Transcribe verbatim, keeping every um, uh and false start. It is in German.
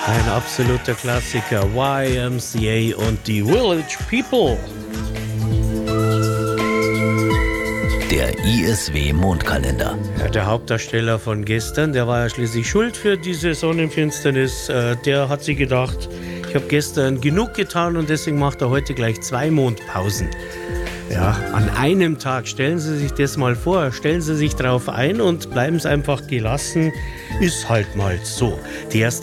Ein absoluter Klassiker, Y M C A und die Village People. Der I S W-Mondkalender. Ja, der Hauptdarsteller von gestern, der war ja schließlich schuld für diese Sonnenfinsternis. Äh, der hat sich gedacht, ich habe gestern genug getan und deswegen macht er heute gleich zwei Mondpausen. Ja, an einem Tag, stellen Sie sich das mal vor, stellen Sie sich drauf ein und bleiben Sie einfach gelassen. Ist halt mal so. Die erste